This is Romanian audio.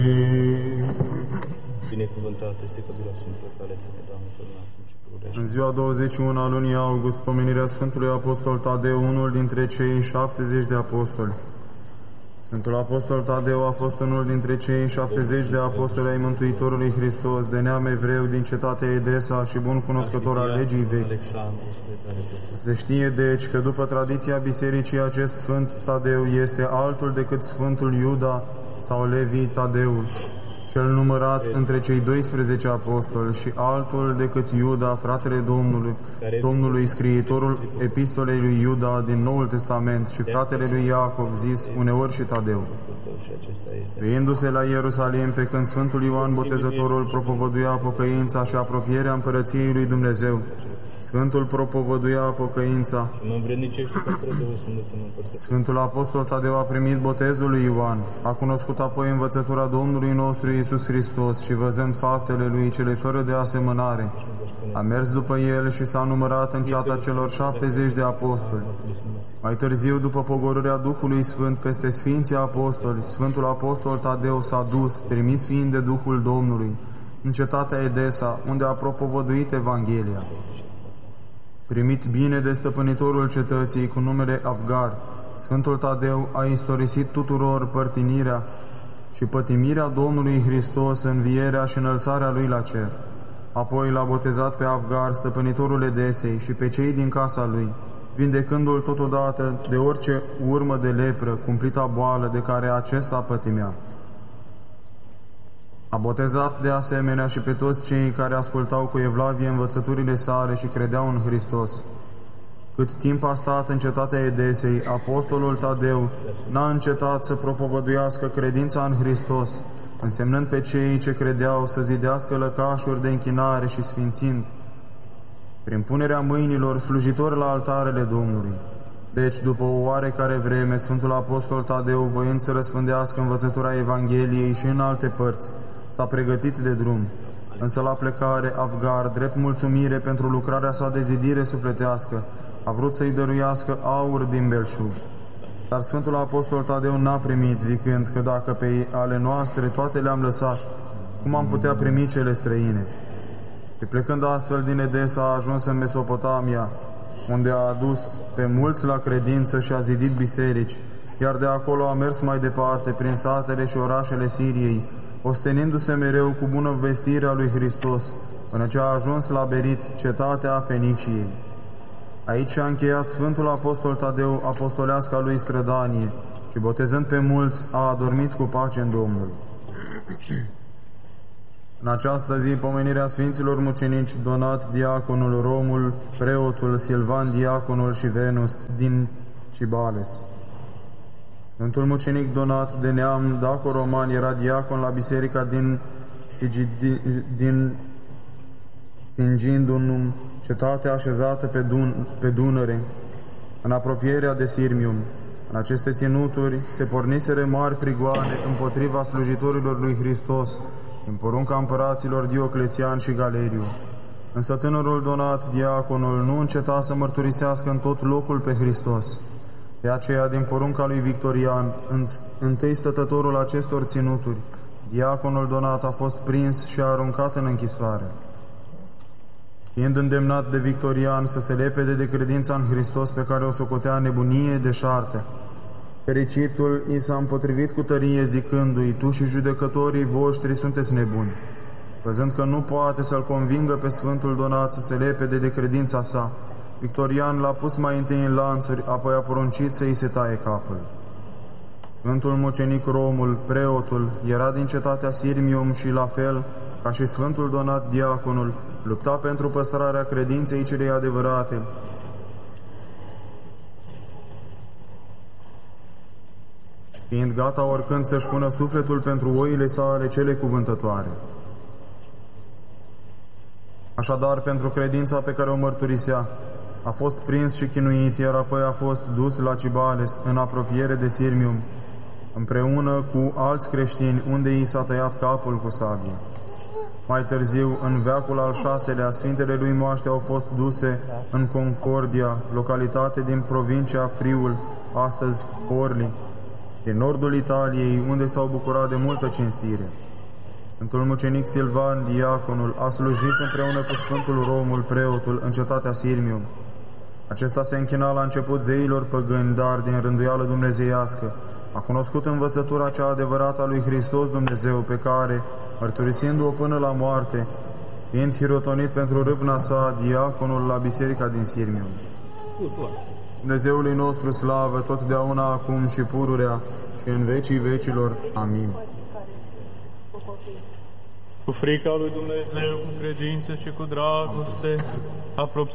Binecuvântat este cădura Sfântului Tale, Doamne, până acum și pururea. În ziua 21 a lunii august, pomenirea Sfântului Apostol Tadeu, unul dintre cei 70 de apostoli. Sfântul Apostol Tadeu a fost unul dintre cei 70 de apostoli ai Mântuitorului Hristos, de neam evreu din cetatea Edesa și bun cunoscător al legii vechi. Se știe deci că după tradiția bisericii acest Sfânt Tadeu este altul decât Sfântul Iuda sau Levi Tadeul, cel numărat între cei 12 apostoli, și altul decât Iuda, fratele Domnului, scriitorul epistolei lui Iuda din Noul Testament, și fratele lui Iacov, zis uneori și Tadeu. Duindu-se la Ierusalim, pe când Sfântul Ioan Botezătorul propovăduia pocăința și apropierea împărăției lui Dumnezeu, Sfântul propovăduia pocăința. Sfântul Apostol Tadeu a primit botezul lui Ioan, a cunoscut apoi învățătura Domnului nostru Iisus Hristos și, văzând faptele lui cele fără de asemănare, a mers după el și s-a numărat în ceata celor 70 de apostoli. Mai târziu, după pogorârea Duhului Sfânt peste Sfinții Apostoli, Sfântul Apostol Tadeu s-a dus, trimis fiind de Duhul Domnului, în cetatea Edesa, unde a propovăduit Evanghelia. Primit bine de stăpânitorul cetății cu numele Avgar, Sfântul Tadeu a istorisit tuturor părtinirea și pătimirea Domnului Hristos, învierea și înălțarea lui la cer. Apoi l-a botezat pe Avgar, stăpânitorul Edesei, și pe cei din casa lui, vindecându-l totodată de orice urmă de lepră, cumplita boală de care acesta pătimea. A botezat de asemenea și pe toți cei care ascultau cu evlavie învățăturile sale și credeau în Hristos. Cât timp a stat în cetatea Edesei, apostolul Tadeu n-a încetat să propovăduiască credința în Hristos, însemnând pe cei ce credeau să zidească lăcașuri de închinare și sfințind, prin punerea mâinilor, slujitori la altarele Domnului. Deci, după o oarecare vreme, Sfântul Apostol Tadeu, voind să răspândească învățătura Evangheliei și în alte părți, s-a pregătit de drum. Însă la plecare, Avgar, drept mulțumire pentru lucrarea sa de zidire sufletească, a vrut să-i dăruiască aur din belșug. Dar Sfântul Apostol Tadeu n-a primit, zicând că dacă pe ale noastre toate le-am lăsat, cum am putea primi cele străine? Și plecând astfel din Edesa, a ajuns în Mesopotamia, unde a adus pe mulți la credință și a zidit biserici, iar de acolo a mers mai departe prin satele și orașele Siriei, ostenindu-se mereu cu bună vestire a lui Hristos, până ce a ajuns la Berit, cetatea Feniciei. Aici a încheiat Sfântul Apostol Tadeu apostoleasca lui strădanie și, botezând pe mulți, a adormit cu pace în Domnul. În această zi, pomenirea Sfinților Mucenici Donat Diaconul, Romul, preotul Silvan Diaconul și Venus din Cibales. Sfântul Mucenic Donat de neam daco-roman era diacon la biserica din Singindunum, cetate așezată pe Dunăre, în apropierea de Sirmium. În aceste ținuturi se porniseră mari prigoane împotriva slujitorilor lui Hristos, în porunca împăraților Dioclețian și Galeriu. Însă tânărul Donat, diaconul, nu înceta să mărturisească în tot locul pe Hristos. De aceea, din porunca lui Victorian, întâi stătătorul acestor ținuturi, diaconul Donat a fost prins și aruncat în închisoare. Fiind îndemnat de Victorian să se lepede de credința în Hristos, pe care o socotea nebunie deșartă, fericitul i s-a împotrivit cu tărie, zicându-i: tu și judecătorii voștri sunteți nebuni. Văzând că nu poate să-l convingă pe Sfântul Donat să se lepede de credința sa, Victorian l-a pus mai întâi în lanțuri, apoi a poruncit să-i se taie capul. Sfântul Mucenic Romul, preotul, era din cetatea Sirmium și, la fel ca și Sfântul Donat diaconul, lupta pentru păstrarea credinței celei adevărate, fiind gata oricând să-și pună sufletul pentru oile sale cele cuvântătoare. Așadar, pentru credința pe care o mărturisea, a fost prins și chinuit, iar apoi a fost dus la Cibales, în apropiere de Sirmium, împreună cu alți creștini, unde i s-a tăiat capul cu sabie. Mai târziu, în veacul al 6-lea, Sfintele lui moaște au fost duse în Concordia, localitate din provincia Friul, astăzi Forli, din nordul Italiei, unde s-au bucurat de multă cinstire. Sfântul mucenic Silvan, diaconul, a slujit împreună cu Sfântul Romul, preotul, în cetatea Sirmium. Acesta se închina la început zeilor păgâni, dar din rânduială dumnezeiască a cunoscut învățătura cea adevărată a lui Hristos Dumnezeu, pe care, mărturisindu-o până la moarte, fiind hirotonit pentru râvna sa, diaconul la biserica din Sirmium. Dumnezeului nostru slavă, totdeauna, acum și pururea și în vecii vecilor. Amin. Cu frica lui Dumnezeu, cu credință și cu dragoste,